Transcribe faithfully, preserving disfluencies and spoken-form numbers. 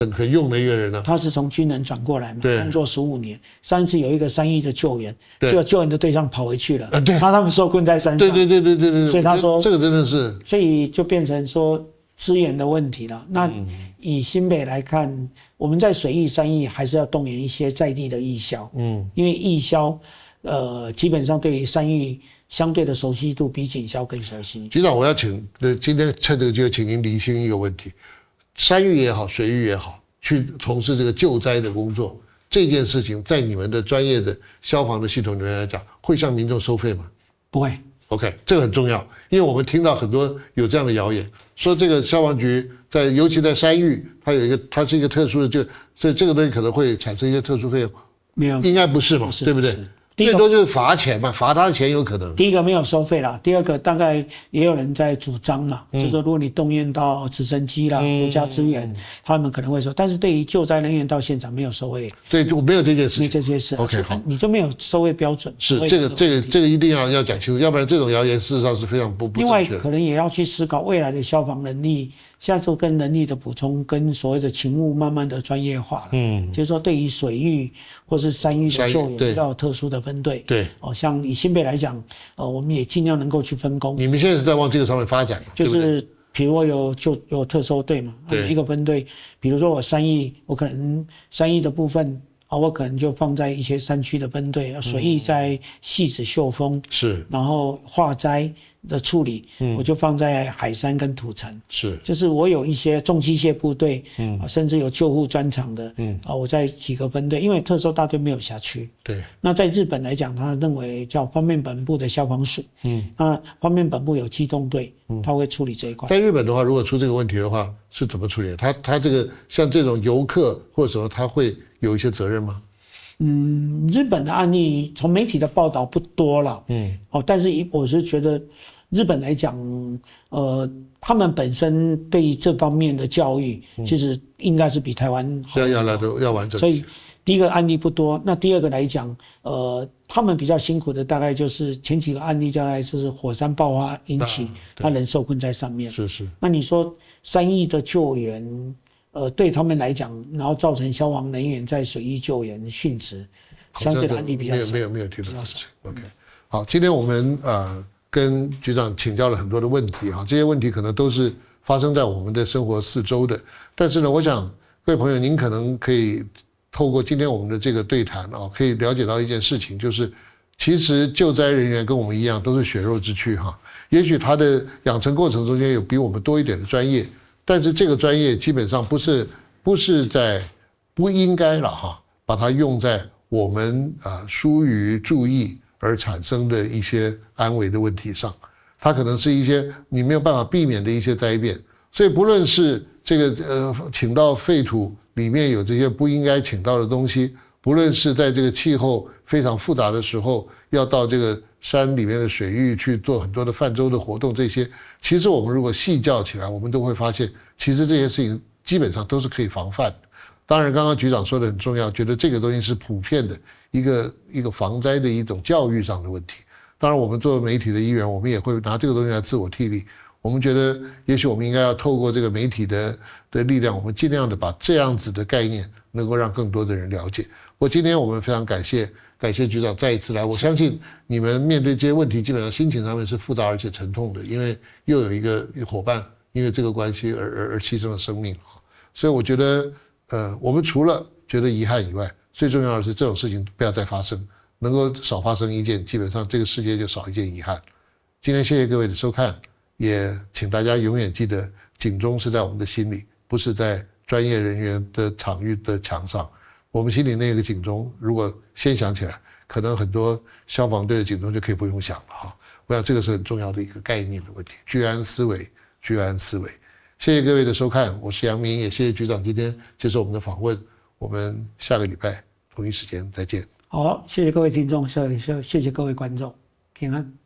很很用的一个人啊。 他是从军人转过来嘛， 对， 工作十五年。上一次有一个三义的救援，结果救援的对象跑回去了， 啊，对， 他他们受困在山上。 对对对对对对。 所以他说这个真的是， 所以就变成说资源的问题了。那以新北来看，我们在水义、山义还是要动员一些在地的义消，嗯，因为义消，呃，基本上对于山域相对的熟悉度比警消更熟悉。 局长，我要请，呃，今天趁这个机会，请您厘清一个问题：山域也好，水域也好，去从事这个救灾的工作，这件事情在你们的专业的消防的系统里面来讲，会向民众收费吗？ 不会。 OK， 这个很重要，因为我们听到很多有这样的谣言，说这个消防局在，尤其在山域，它有一个，它是一个特殊的，就所以这个东西可能会产生一些特殊费用。 没有， 应该不是嘛， 不是对不对？最多就是罚钱嘛，罚他的钱有可能。 第一个没有收费啦，第二个大概也有人在主张嘛，嗯、就是说如果你动员到直升机啦、国家资源、嗯，他们可能会收，但是对于救灾人员到现场没有收费， 所以就没有这件事情， 没这些事。 OK， 好， 你就没有收费标准。 是这个这个这个一定要要讲清楚，要不然这种谣言事实上是非常不不正确的。 另外，可能也要去思考未来的消防能力。现在就跟能力的补充，跟所谓的勤务慢慢的专业化了。嗯，就是说对于水域或是山域的救援要有特殊的分队。对，哦，像以新北来讲，呃，我们也尽量能够去分工。 你们现在是在往这个上面发展， 就是比如我有就有特搜队嘛，一个分队，比如说我山域，我可能山域的部分。啊，我可能就放在一些山区的分队，水域在汐止秀峰是，然后化灾的处理，嗯，我就放在海山跟土城是，就是我有一些重机械部队，嗯，啊，甚至有救护专场的，嗯，啊，我在几个分队，因为特搜大队没有辖区，对，那在日本来讲，他认为叫方面本部的消防署，嗯，那方面本部有机动队，嗯，他会处理这一块。 在日本的话，如果出这个问题的话，是怎么处理？他他这个像这种游客或者什么，他会有一些责任吗？ 嗯，日本的案例从媒体的报道不多了，嗯，哦，但是我是觉得日本来讲，呃，他们本身对于这方面的教育，其实应该是比台湾好， 要要来的要完整。 所以第一个案例不多，那第二个来讲，呃，他们比较辛苦的大概就是前几个案例，大概就是火山爆发引起，他人受困在上面。是是。那你说山域的救援？呃，对他们来讲，然后造成消防人员在水域救援殉职，相对的案例比较少。 没有没有没有听到事情。OK， 好，今天我们呃跟局长请教了很多的问题哈，这些问题可能都是发生在我们的生活四周的。但是呢，我想各位朋友，您可能可以透过今天我们的这个对谈啊，可以了解到一件事情，就是其实救灾人员跟我们一样都是血肉之躯哈。也许他的养成过程中间有比我们多一点的专业。但是这个专业基本上不是不是在不应该了哈，把它用在我们啊疏于注意而产生的一些安危的问题上，它可能是一些你没有办法避免的一些灾变。所以不论是这个呃请到废土里面有这些不应该请到的东西，不论是在这个气候非常复杂的时候要到这个山里面的水域去做很多的泛舟的活动，这些其实我们如果细教起来，我们都会发现，其实这些事情基本上都是可以防范的。当然，刚刚局长说的很重要，觉得这个东西是普遍的一个一个防灾的一种教育上的问题。当然，我们作为媒体的一员，我们也会拿这个东西来自我替力。我们觉得，也许我们应该要透过这个媒体的的力量，我们尽量的把这样子的概念能够让更多的人了解。我今天我们非常感谢。感谢局长再一次来，我相信你们面对这些问题，基本上心情上面是复杂而且沉痛的，因为又有一个伙伴因为这个关系而而而牺牲了生命啊，所以我觉得，呃，我们除了觉得遗憾以外，最重要的是这种事情不要再发生，能够少发生一件，基本上这个世界就少一件遗憾。今天谢谢各位的收看，也请大家永远记得，警钟是在我们的心里，不是在专业人员的场域的墙上。我们心里那个警钟，如果先响起来，可能很多消防队的警钟就可以不用响了哈。我想这个是很重要的一个概念的问题，居安思危，居安思危。谢谢各位的收看，我是杨明，也谢谢局长今天接受我们的访问。我们下个礼拜同一时间再见。 好，谢谢各位听众，谢谢谢谢各位观众，平安。